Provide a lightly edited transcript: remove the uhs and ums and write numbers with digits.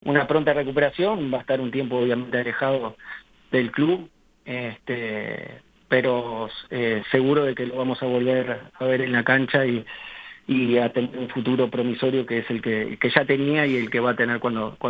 una pronta recuperación. Va a estar un tiempo obviamente alejado del club, pero seguro de que lo vamos a volver a ver en la cancha y a tener un futuro promisorio que es el que ya tenía y el que va a tener cuando